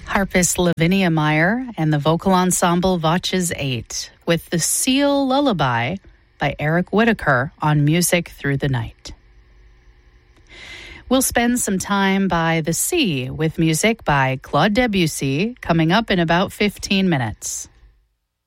Harpist Lavinia Meyer and the vocal ensemble Voces 8 with The Seal Lullaby by Eric Whitacre on Music Through the Night. We'll spend some time by the sea with music by Claude Debussy coming up in about 15 minutes.